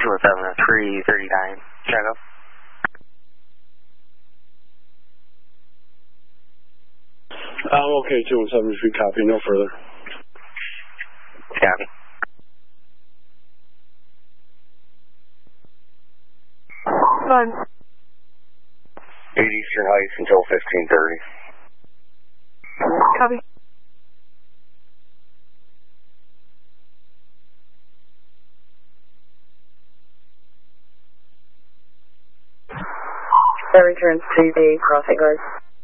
217 339, Chicago. Okay, 217, copy, no further. Copy. Nine. 8 Eastern Heights until 1530. Copy. That returns to the crossing guard.